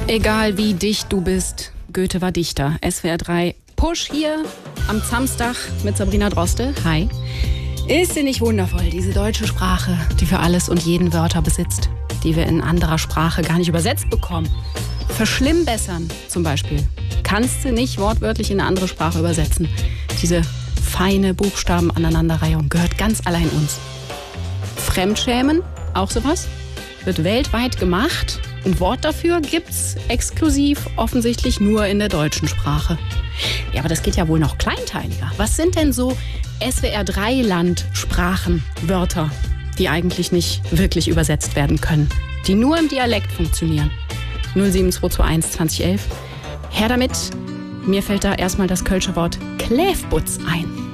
Egal wie dicht du bist, Goethe war Dichter. SWR 3 Push hier am Samstag mit Sabrina Droste. Hi. Ist sie nicht wundervoll, diese deutsche Sprache, die für alles und jeden Wörter besitzt, die wir in anderer Sprache gar nicht übersetzt bekommen? Verschlimmbessern zum Beispiel. Kannst du nicht wortwörtlich in eine andere Sprache übersetzen. Diese feine Buchstabenaneinanderreihung gehört ganz allein uns. Fremdschämen, auch sowas, wird weltweit gemacht. Ein Wort dafür gibt's exklusiv offensichtlich nur in der deutschen Sprache. Ja, aber das geht ja wohl noch kleinteiliger. Was sind denn so SWR3-Land-Sprachen, Wörter, die eigentlich nicht wirklich übersetzt werden können, die nur im Dialekt funktionieren? 07221 2011. Her damit. Mir fällt da erstmal das kölsche Wort Kläfbutz ein.